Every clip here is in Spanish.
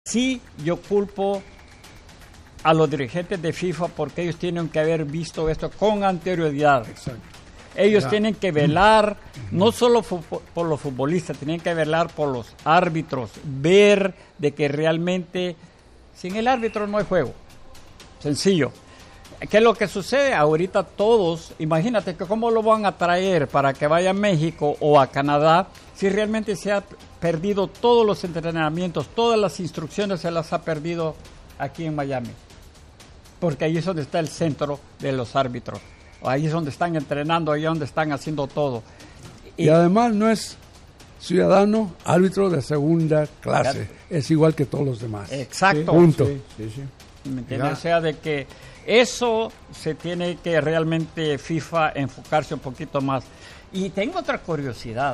Sí, yo culpo a los dirigentes de FIFA porque ellos tienen que haber visto esto con anterioridad. Exacto. Ellos tienen que velar no solo por los futbolistas, tienen que velar por los árbitros, ver de que realmente sin el árbitro no hay juego. Sencillo. ¿Qué es lo que sucede? Ahorita todos, imagínate que cómo lo van a traer para que vaya a México o a Canadá si realmente se ha perdido todos los entrenamientos, todas las instrucciones se las ha perdido aquí en Miami. Porque ahí es donde está el centro de los árbitros. Ahí es donde están entrenando, ahí es donde están haciendo todo. Y además no es ciudadano, árbitro de segunda clase. Es igual que todos los demás. Exacto. Sí, punto. Sí. ¿Me entiendes? O sea, de que eso se tiene que realmente FIFA enfocarse un poquito más. Y tengo otra curiosidad.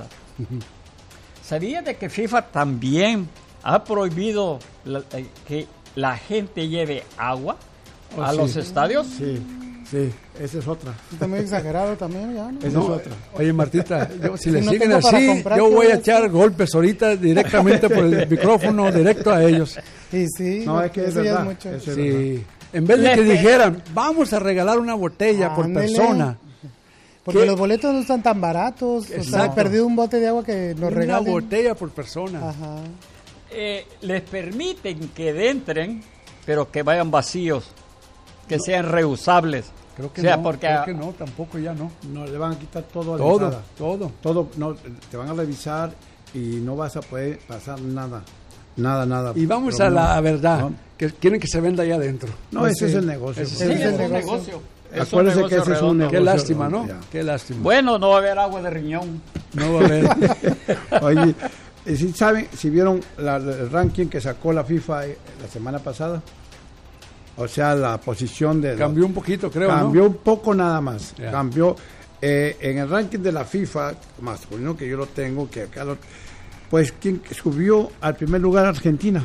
¿Sabía de que FIFA también ha prohibido que la gente lleve agua a los estadios? Sí, esa es otra. Está muy exagerado también, ya, ¿no? Esa es otra. Oye, Martita, si le no siguen tengo para así, comprar, yo voy a ¿qué echar golpes ahorita directamente por el micrófono, directo a ellos. Y sí, No, es que es eso ya verdad. mucho. Eso es Sí. verdad. En vez de que dijeran, vamos a regalar una botella por Ándele. persona. Porque ¿Qué? los boletos no están tan baratos. O sea, he Exacto. perdido un bote de agua que nos Una regalen. botella por persona. Ajá. Les permiten que entren, pero que vayan vacíos, que sean reusables. Creo que o sea, no, porque creo que no, tampoco ya no. No, le van a quitar todo a la entrada. Todo. No, te van a revisar y no vas a poder pasar nada. Nada. Y vamos Pero a la verdad, No, que quieren que se venda allá adentro. no, ese es el negocio. Ese Sí, es es el un negocio. Es un Acuérdese que negocio ese es un redondo. negocio. Qué lástima, ¿no? Ya. Qué lástima. Bueno, no va a haber agua de riñón. No va a haber. Oye, si saben, si vieron el ranking que sacó la FIFA la semana pasada, o sea, la posición de... Cambió un poquito, creo, Cambió ¿no? un poco nada más. Ya. Cambió en el ranking de la FIFA, masculino que yo lo tengo, que acá pues quien subió al primer lugar Argentina.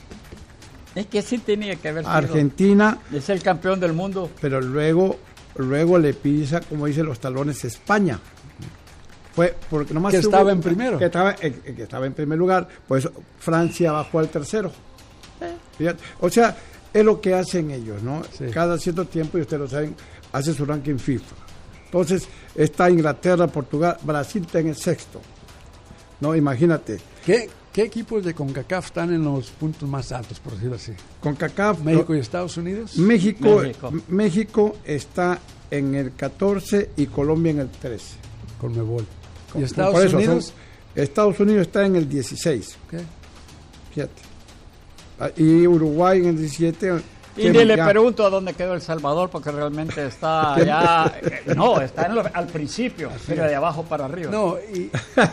Es que sí tenía que haber sido. Argentina, Es el campeón del mundo. pero luego le pisa, como dice, los talones España. Fue porque nomás Que estaba en primero. que estaba en primer lugar, pues Francia bajó al tercero. Fíjate, o sea, es lo que hacen ellos, ¿no? Sí. Cada cierto tiempo, y ustedes lo saben, hace su ranking FIFA. Entonces está Inglaterra, Portugal, Brasil está en el sexto. No, imagínate. ¿Qué equipos de CONCACAF están en los puntos más altos, por decirlo así? CONCACAF, ¿México y Estados Unidos? México está en el 14 y Colombia en el 13. Conmebol. ¿Y Por Estados eso, Unidos? Estados Unidos está en el 16. ¿Qué? Fíjate. Y Uruguay en el 17. Y ni le pregunto a dónde quedó El Salvador, porque realmente está allá. No, está al principio, pero de abajo para arriba. No, y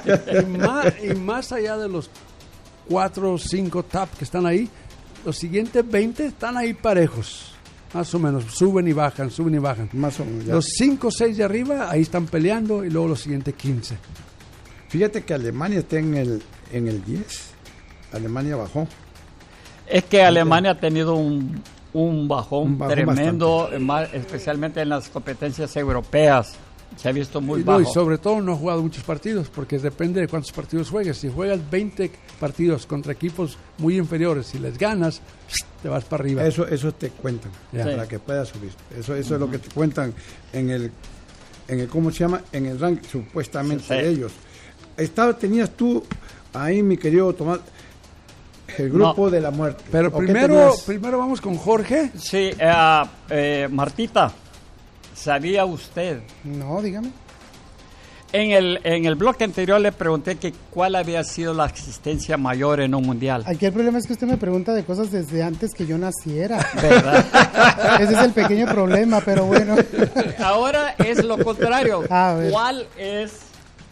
más allá de los 4 o 5 top que están ahí, los siguientes 20 están ahí parejos. Más o menos, suben y bajan. Más o menos. Ya. Los 5 o 6 de arriba, ahí están peleando, y luego los siguientes 15. Fíjate que Alemania está en el 10. Alemania bajó. Es que Alemania ha tenido un bajón tremendo, especialmente en las competencias europeas. Se ha visto muy bajo. Y sobre todo no ha jugado muchos partidos, porque depende de cuántos partidos juegues. Si juegas 20 partidos contra equipos muy inferiores, si les ganas, te vas para arriba. Eso te cuentan, Ya. para que puedas subir. Eso es lo que te cuentan en el ¿cómo se llama? En el ranking supuestamente Sí. de ellos. Tenías tú ahí, mi querido Tomás, el grupo de la muerte. Pero ¿O qué primero tenías? vamos con Jorge. Sí, Martita, ¿sabía usted? No, dígame. En el bloque anterior le pregunté que cuál había sido la asistencia mayor en un mundial. Aquí el problema es que usted me pregunta de cosas desde antes que yo naciera. ¿Verdad? Ese es el pequeño problema, pero bueno. Ahora es lo contrario. A ver. ¿Cuál es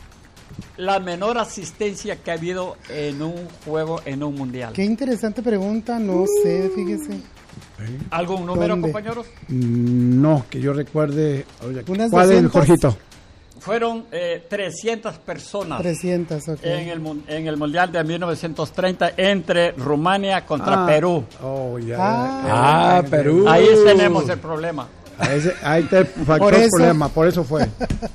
la menor asistencia que ha habido en un juego, en un mundial? Qué interesante pregunta, no sé, fíjese. ¿Algún número, ¿Dónde? compañeros? No, que yo recuerde. Oye, ¿Unas ¿cuál es, 200? Jorgito? Fueron 300 personas 300, ok. en el mundial de 1930 entre Rumania contra Perú. Oh, ya. Ah. Perú. Ahí tenemos el problema. Ahí te faltó Por el eso. problema, por eso fue.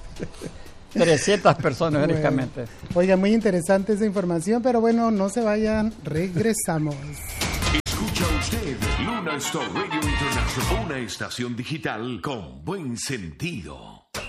300 personas únicamente. Oiga, muy interesante esa información, pero bueno, no se vayan, regresamos. Escucha usted Luna Star Radio International, una estación digital con buen sentido.